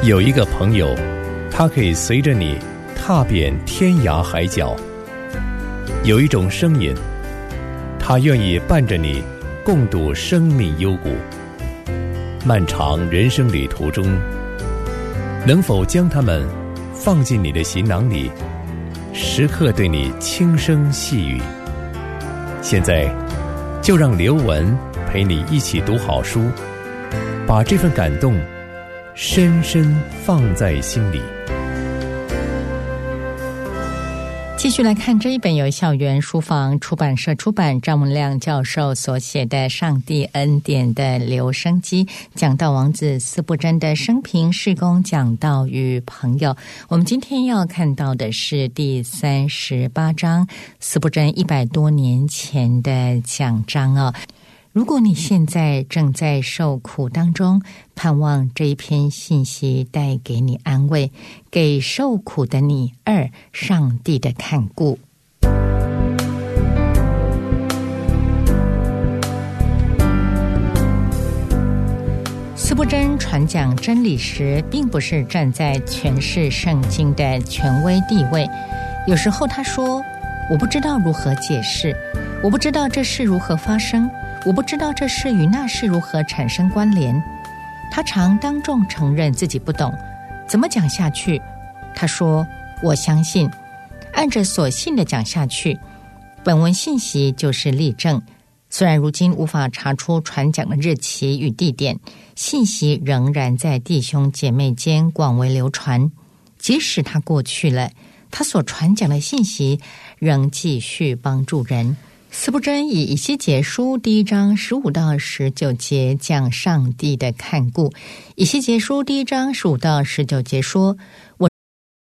有一个朋友，他可以随着你踏遍天涯海角；有一种声音，他愿意伴着你共度生命幽谷。漫长人生旅途中，能否将它们放进你的行囊里，时刻对你轻声细语？现在就让刘文陪你一起读好书，把这份感动深深放在心里。 继续来看这一本由校园书房出版社出版，张文亮教授所写的《上帝恩典的留声机》，讲道王子司布真的生平、事工、讲道与朋友。我们今天要看到的是第38章，司布真100多年前的讲章哦。如果你现在正在受苦当中，盼望这一篇信息带给你安慰，给受苦的你2上帝的看顾。司布真传讲真理时，并不是站在诠释圣经的权威地位。有时候他说，我不知道如何解释，我不知道这事如何发生，我不知道这事与那事如何产生关联。他常当众承认自己不懂，怎么讲下去？他说，我相信，按着所信的讲下去。本文信息就是例证，虽然如今无法查出传讲的日期与地点，信息仍然在弟兄姐妹间广为流传。即使他过去了，他所传讲的信息仍继续帮助人。司布真以以西结书第1章15到19节讲上帝的看顾。以西结书第1章15到19节说，